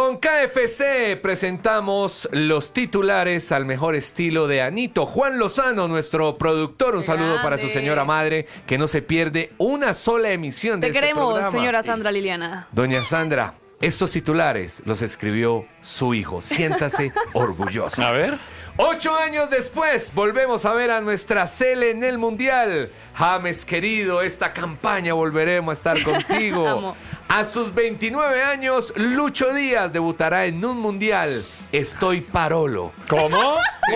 Con KFC presentamos los titulares al mejor estilo de Anito. Juan Lozano, nuestro productor, un saludo para su señora madre, que no se pierde una sola emisión de este programa. Te queremos, señora Sandra Liliana. Doña Sandra, estos titulares los escribió su hijo. Siéntase orgullosa. A ver. 8 años después, volvemos a ver a nuestra Cele en el Mundial. James, querido, esta campaña volveremos a estar contigo. Amo. A sus 29 años, Lucho Díaz debutará en un Mundial. Estoy parolo. ¿Cómo?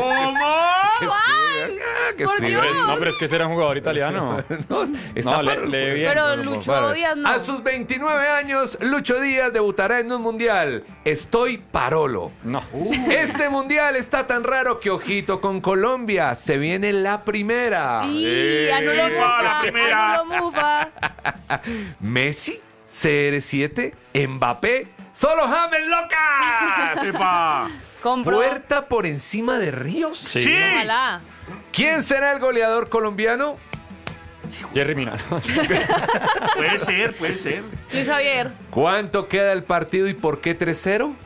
¿Qué Por escribe? Dios. No, pero es que ese era un jugador italiano. No, está No, parolo. lee bien. Pero No, Lucho compadre. Díaz no. A sus 29 años, Lucho Díaz debutará en un Mundial. Estoy parolo. No. Este Mundial está tan raro que ojito con Colombia. Se viene la primera. Y anuló la primera. Mufa. Messi, CR7, Mbappé, solo James locas. ¡Epa! Compró. Puerta por encima de Ríos. Sí. Ojalá. ¿Quién será el goleador colombiano? Jerry Mina. Puede ser, puede ser. Luis Javier. ¿Cuánto queda el partido y por qué 3-0?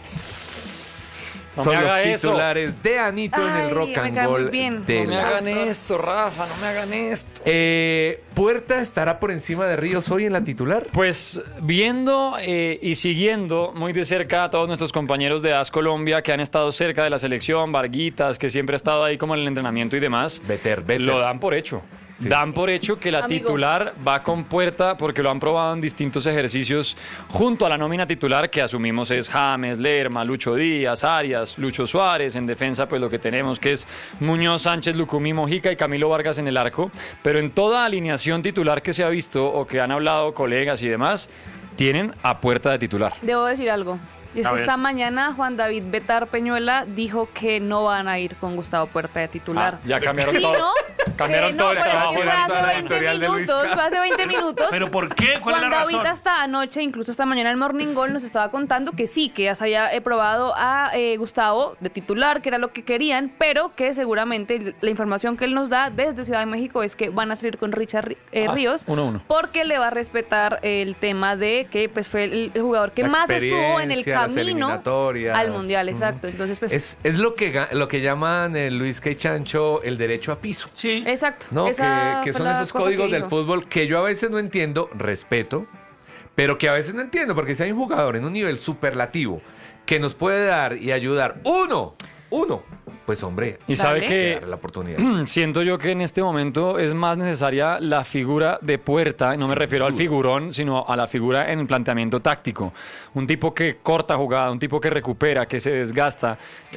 No Son me los haga eso. titulares de Anito en Ay, el Rock me and cae muy Roll bien. de No me la- hagan esto, Rafa, no me hagan esto. ¿Puerta estará por encima de Ríos hoy en la titular? Pues viendo y siguiendo muy de cerca a todos nuestros compañeros de AS Colombia que han estado cerca de la selección, Varguitas, que siempre ha estado ahí como en el entrenamiento y demás, Veter. lo dan por hecho. Sí. Dan por hecho que la Amigo. titular va con Puerta porque lo han probado en distintos ejercicios junto a la nómina titular que asumimos es James, Lerma, Lucho Díaz, Arias, Lucho Suárez. En defensa pues lo que tenemos que es Muñoz, Sánchez, Lucumí, Mojica y Camilo Vargas en el arco. Pero en toda alineación titular que se ha visto o que han hablado colegas y demás, tienen a Puerta de titular. Debo decir algo. Y es A que ver. esta mañana Juan David Betar Peñuela dijo que no van a ir con Gustavo Puerta de titular. Ya cambiaron Sí, todo. ¿no? Cambiaron todo el pero es trabajo. que fue Toda la hace 20 editorial de Luisca. minutos, fue hace 20 minutos. ¿Pero por qué? ¿Cuál es Juan la David razón? hasta anoche, incluso esta mañana en el Morning Goal, nos estaba contando que sí, que ya se había probado a Gustavo de titular, que era lo que querían, pero que seguramente la información que él nos da desde Ciudad de México es que van a salir con Richard Ríos 1-1. porque le va a respetar el tema de que pues fue el jugador que La más estuvo en el experiencia, las camino eliminatorias. al Mundial, exacto. Entonces, pues, Es lo que llaman Luis K. Chancho el derecho a piso. Sí. exacto. No, esa que fue son la esos cosa códigos que del dijo. fútbol que yo a veces no entiendo, respeto, pero que a veces no entiendo, porque si hay un jugador en un nivel superlativo que nos puede dar y ayudar uno, pues hombre, Y sabe Dale. hay que que darle la oportunidad. siento yo que en este momento es más necesaria la figura de Puerta, y no me refiero al figurón, sino a la figura en el planteamiento táctico. Un tipo que corta jugada, un tipo que recupera, que se desgasta.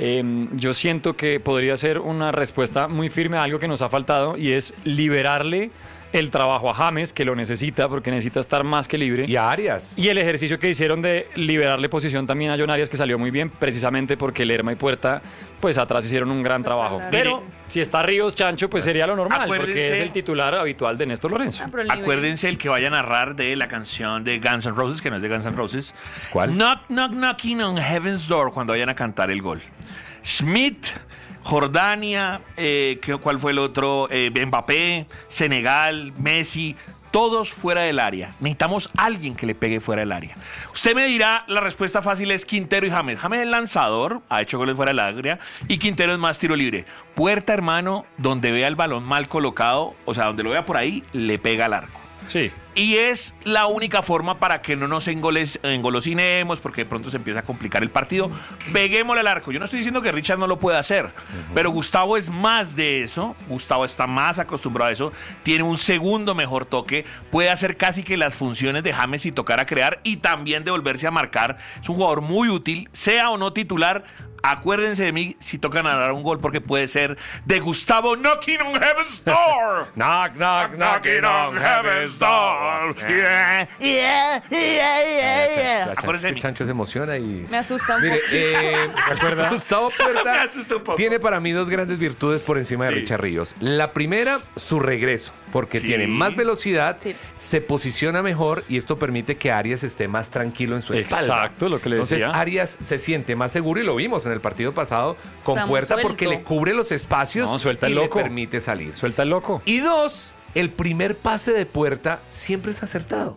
Yo siento que podría ser una respuesta muy firme a algo que nos ha faltado y es liberarle el trabajo a James, que lo necesita porque necesita estar más que libre. Y a Arias. Y el ejercicio que hicieron de liberarle posición también a John Arias, que salió muy bien, precisamente porque Lerma y Puerta, pues atrás hicieron un gran trabajo. Claro. Pero si está Ríos, Chancho, pues sería lo normal, porque Acuérdense- es el titular habitual de Néstor Lorenzo. Ah, pero el nivel- Acuérdense el que vaya a narrar de la canción de Guns N' Roses, que no es de Guns N' Roses. ¿Cuál? Knock, knock, knocking on heaven's door, cuando vayan a cantar el gol. Schmidt, Jordania, ¿cuál fue el otro? Mbappé, Senegal, Messi, todos fuera del área. Necesitamos alguien que le pegue fuera del área. Usted me dirá, la respuesta fácil es Quintero y James. James es lanzador, ha hecho goles fuera del área, y Quintero es más tiro libre. Puerta, hermano, donde vea el balón mal colocado, o sea, donde lo vea por ahí, le pega al arco. Sí. Y es la única forma para que no nos engolosinemos, porque de pronto se empieza a complicar el partido. Peguémosle al arco. Yo no estoy diciendo que Richard no lo pueda hacer, pero Gustavo es más de eso. Gustavo está más acostumbrado a eso. Tiene un segundo mejor toque. Puede hacer casi que las funciones de James si tocara crear y también devolverse a marcar. Es un jugador muy útil, sea o no titular. Acuérdense de mí si tocan a dar un gol, porque puede ser de Gustavo knocking on heaven's door. Knock, knock, Knocking on heaven's door. Yeah, yeah, yeah, yeah. Acuérdense de mí. Chancho se emociona y... Me asusta un Mire, poco. ¿recuerda? Gustavo Me Puerta asusta un poco. tiene para mí dos grandes virtudes por encima de Sí. Richard Ríos. La primera, su regreso, porque Sí. tiene más velocidad, Sí. se posiciona mejor y esto permite que Arias esté más tranquilo en su espalda. Exacto, lo que le Entonces decía. Arias se siente más seguro y lo vimos en el partido pasado con Está muy Puerta suelto. porque le cubre los espacios No, suelta y el le loco. permite salir. Suelta el loco. Y dos, el primer pase de Puerta siempre es acertado.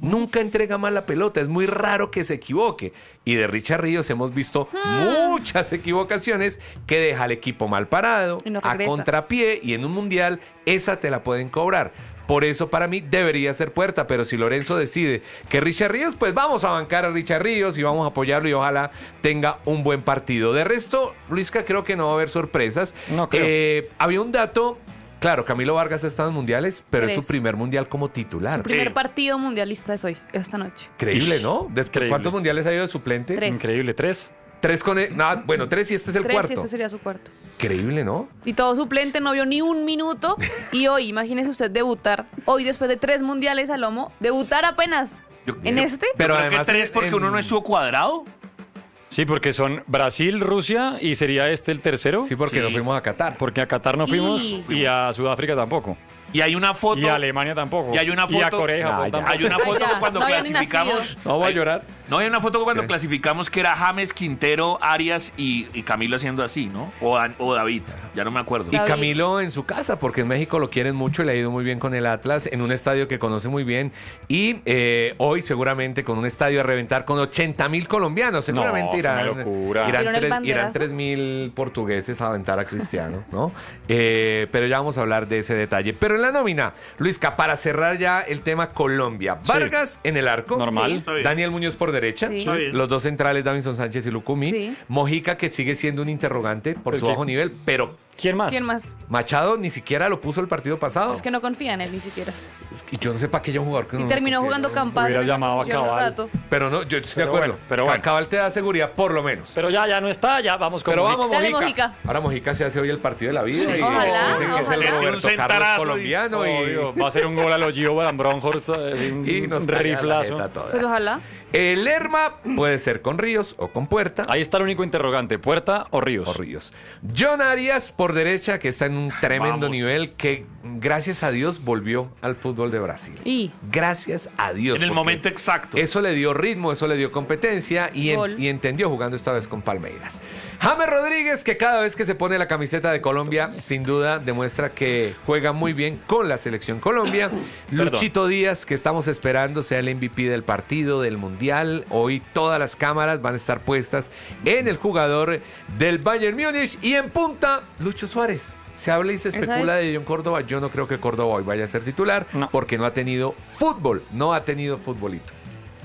nunca entrega mal la pelota, es muy raro que se equivoque. Y de Richard Ríos hemos visto muchas equivocaciones que deja al equipo mal parado, Y no a regresa. contrapié, y en un mundial esa te la pueden cobrar. Por eso para mí debería ser Puerta, pero si Lorenzo decide que Richard Ríos, pues vamos a bancar a Richard Ríos y vamos a apoyarlo y ojalá tenga un buen partido. De resto, Luisca, creo que no va a haber sorpresas. No creo. Había un dato, claro, Camilo Vargas ha estado en mundiales, pero es su 3. primer mundial como titular. Su primer partido mundialista es hoy, esta noche. Increíble, ¿no? Increíble. ¿Cuántos mundiales ha ido de suplente? 3. Increíble, 3. 3 con bueno, 3 y este es el 3 cuarto. y este sería su cuarto. Increíble, ¿no? Y todo suplente, no vio ni un minuto. Y hoy, imagínese usted debutar, hoy después de 3 mundiales a lomo, debutar apenas en este. Pero Pero además que 3 porque en- uno no estuvo cuadrado. Sí, porque son Brasil, Rusia y sería este el tercero. Sí, porque Sí. nos fuimos a Qatar. Porque a Qatar no fuimos Y- y a Sudáfrica tampoco. Y hay una foto. Y a Alemania tampoco. Y hay una Y a foto- Corea y Japón Ya, tampoco. Hay una foto ya, cuando no había ni clasificamos. nacido. No voy a llorar. No, hay una foto cuando ¿Qué? clasificamos que era James, Quintero, Arias y Camilo haciendo así, ¿no? O David, ya no me acuerdo. Y David. Camilo en su casa, porque en México lo quieren mucho, le ha ido muy bien con el Atlas, en un estadio que conoce muy bien. Y hoy seguramente con un estadio a reventar con 80,000 colombianos. Seguramente fue irán, una locura. irán, ¿Vieron el irán banderazo? 3,000 portugueses a aventar a Cristiano, ¿no? Pero ya vamos a hablar de ese detalle. Pero en la nómina, Luisca, para cerrar ya el tema Colombia. Sí. Vargas en el arco. Normal. Sí. Está bien. Daniel Muñoz por derecha. Sí. Está bien. Los dos centrales, Davinson Sánchez y Lucumí. Sí. Mojica, que sigue siendo un interrogante por su ¿Qué? bajo nivel, pero ¿Quién más? ¿Quién más? Machado ni siquiera lo puso el partido pasado. Es que no confía en él ni siquiera. Es que yo no sé para qué haya un jugador que Y no terminó confía, jugando ¿no? Campas. Hubiera en esa llamado a posición hace Cabal. rato. Pero no, yo estoy de Pero acuerdo. bueno, pero bueno. Cabal te da seguridad por lo menos. Pero ya no está, ya vamos con Pero Mojica. vamos, Dale, Mojica. Mojica. Ahora Mojica se hace hoy el partido de la vida. Sí. Y Ojalá, dicen que es el ojalá. Roberto Un Carlos centarazo colombiano. Obvio, va a ser un gol a los Gio Van Bronckhorst, Y nos un cae a la riflazo. jeta todas. Pues ojalá. El Lerma puede ser con Ríos o con Puerta. Ahí está el único interrogante, ¿Puerta o Ríos? O Ríos. John Arias por derecha, que está en un tremendo Vamos. nivel, que gracias a Dios volvió al fútbol de Brasil. Y Gracias a Dios. En el porque momento exacto. Eso le dio ritmo, eso le dio competencia Gol. y entendió jugando esta vez con Palmeiras. James Rodríguez, que cada vez que se pone la camiseta de Colombia, sin duda demuestra que juega muy bien con la selección Colombia. Luchito Díaz, que estamos esperando sea el MVP del partido, del Mundial. Hoy todas las cámaras van a estar puestas en el jugador del Bayern Múnich. Y en punta, Lucho Suárez. Se habla y se Esa especula es. de John Córdoba. Yo no creo que Córdoba hoy vaya a ser titular No. porque no ha tenido fútbol, no ha tenido futbolito.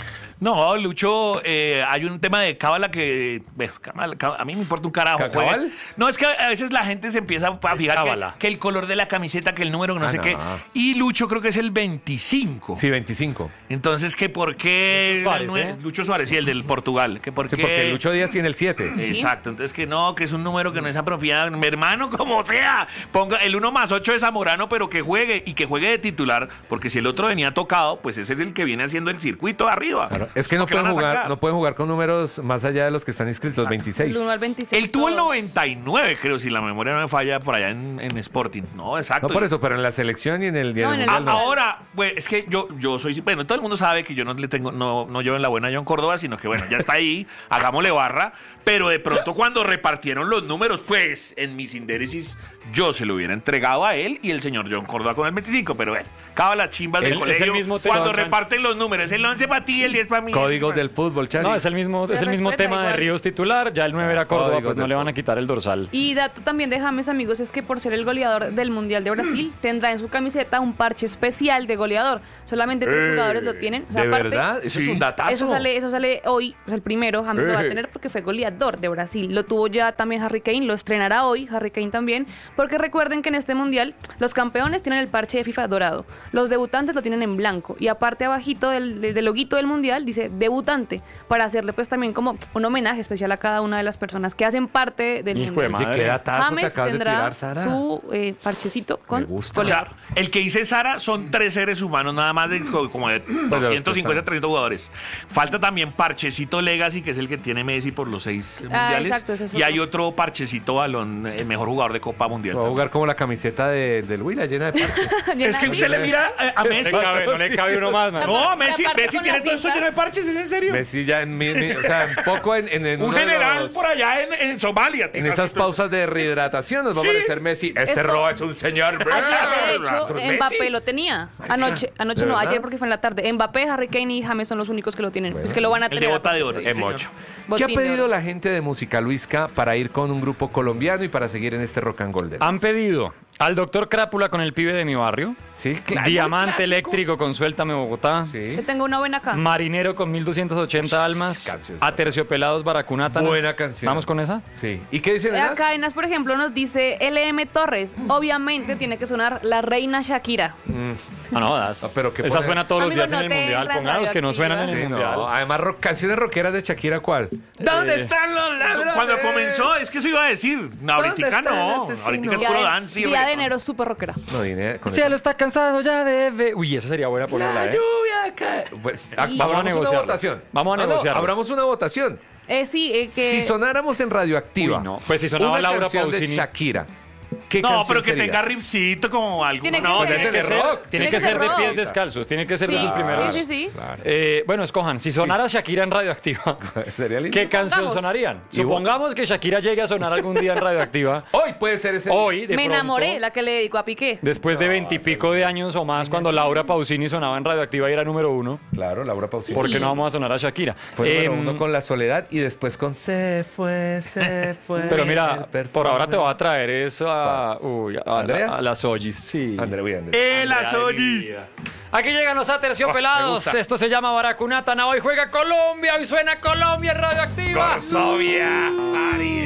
No, Lucho, hay un tema de cábala que bueno, a mí me importa un carajo. ¿Cabal? juegue. No, es que a veces la gente se empieza a fijar cábala. que el color de la camiseta, que el número, que no Ah, sé no. qué. Y Lucho creo que es el 25. Sí, 25. Entonces, ¿que por qué? Lucho Suárez, ¿eh? Lucho Suárez, sí, el del Portugal. Que por Sí, qué- porque Lucho Díaz tiene el 7. Exacto, entonces que no, que es un número que no es apropiado. Mi hermano, como sea, ponga el 1 más 8 de Zamorano, pero que juegue y que juegue de titular, porque si el otro venía tocado, pues ese es el que viene haciendo el circuito arriba. Claro, es que no Porque van pueden a jugar, sacar. no pueden jugar con números más allá de los que están inscritos, Exacto. 26. el 1 al 26. Él tuvo el todos. 99, creo, si la memoria no me falla, por allá en Sporting. No, exacto. No por eso, pero en la selección y en el, No, en el Mundial no. Ahora, pues, es que yo soy, bueno, todo el mundo sabe que yo no le tengo, no llevo en la buena a John Córdoba, sino que bueno, ya está ahí, hagámosle barra, pero de pronto cuando repartieron los números, pues, en mis indéresis, yo se lo hubiera entregado a él y el señor John Córdoba con el 25, pero bueno, acaba las chimbas del Es el colegio. mismo tema, Cuando Chan. reparten los números, el 11 para ti, el 10 para mí. Códigos del fútbol, Chani. No, es el mismo, Se es el mismo respeta tema de igual. Ríos titular, ya el 9 era Córdoba, Códigos pues no del le van a quitar el dorsal. Y dato también de James, amigos, es que por ser el goleador del Mundial de Brasil, tendrá en su camiseta un parche especial de goleador. Solamente 3 jugadores lo tienen. O sea, ¿De aparte, verdad? Eso es sí. un datazo. Eso sale hoy, pues el primero, James lo va a tener porque fue goleador de Brasil. Lo tuvo ya también Harry Kane, lo estrenará hoy, Harry Kane también, porque recuerden que en este Mundial los campeones tienen el parche de FIFA dorado, los debutantes lo tienen en blanco, y aparte abajito del loguito del Mundial dice debutante, para hacerle pues también como un homenaje especial a cada una de las personas que hacen parte del Hijo de Mundial. madre. Oye, qué datazo te James acabas de tendrá tirar, Sara. su parchecito con Me gusta. O sea, goleador. el que dice Sara son 3 seres humanos, nada más de como de los que 250, están. 30 jugadores. Falta también Parchecito Legacy, que es el que tiene Messi por los 6 mundiales. exacto, ese es y hay otro. otro Parchecito Balón, el mejor jugador de Copa Mundial. Va a jugar como la camiseta del Huila, llena de parches. Es que usted le mira a Messi. No le cabe uno más, man. No, Messi aparte con tiene la todo esto cinta. lleno de parches, ¿es en serio? Messi ya o sea, un poco en Un uno de general los- por allá en Somalia. En esas pausas de rehidratación nos va a Sí. parecer Messi. Este Esto- Roa es un señor. Ayer, de hecho, Messi. Mbappé lo tenía. Anoche ¿De no, verdad? ayer porque fue en la tarde. Mbappé, Harry Kane y James son los únicos que lo tienen. Es que lo van a El tener. de bota de oro. sí, En señor. mocho. ¿Qué ha Botín de pedido oro. la gente de Música Luisca para ir con un grupo colombiano y para seguir en este rock and roll? Han pedido al doctor Crápula con el pibe de mi barrio, Sí, claro. Diamante Clásico. Eléctrico con Suéltame Bogotá, Sí. Yo tengo una buena acá. Marinero con 1280 almas, canción. Aterciopelados Baracunata. Buena canción. ¿Vamos con esa? Sí. ¿Y qué dicen ellas? Acá Enas, por ejemplo, nos dice LM Torres. Obviamente tiene que sonar la reina Shakira. Ah, no, das. Ah, pero que Esa pone- suena todos los Amigo, días en no el te mundial. entra en Pongan los que no suenan en el Sí, mundial. no. Además, canciones rockeras de Shakira, ¿cuál? ¿Dónde están los ladrones? Cuando comenzó, es que eso iba a decir. No, ahorita está el no. asesino? Ahorita es Día puro de- dance y Día de reggaetón. enero, súper rockera. No, Dine, con Cielo eso. está cansado ya de ver. Uy, esa sería buena ponerla, La ¿eh? lluvia cae. Pues, Vamos a abramos una negociarlo. votación. Vamos a No, no, negociarlo. abramos una votación. Sí, que. Si sonáramos en Radioactiva, Uy, no. Pues si sonaba una Laura canción de Pausini. Shakira, ¿qué No, canción pero que sería? tenga ripcito como algo. Tiene que No, ser- Tiene que ser, rock. tiene que ser de rock. pies descalzos. Tiene que ser de Sí, sus primeros. sí, sí. Claro. Bueno, escojan. Si sonara Shakira en Radioactiva, Sería lindo. ¿qué canción Supongamos. sonarían? ¿Y vos? Supongamos que Shakira llegue a sonar algún día en Radioactiva. Hoy puede ser ese. Hoy, de Me pronto, enamoré, la que le dedicó a Piqué. después de 20 y pico de años o más, cuando Laura Pausini sonaba en Radioactiva y era número 1, Claro, Laura Pausini. ¿por qué no vamos a sonar a Shakira? Fue número Em, 1 con La Soledad y después con Se fue. Pero el mira, perfume. por ahora te voy a traer eso ¿Andrea? a las ollis, sí. André, voy a André. Las ollis. Aquí llegan los aterciopelados. gusta. Esto se llama Baracunata. Hoy juega Colombia. Hoy suena Colombia en Radioactiva. Varsovia. María.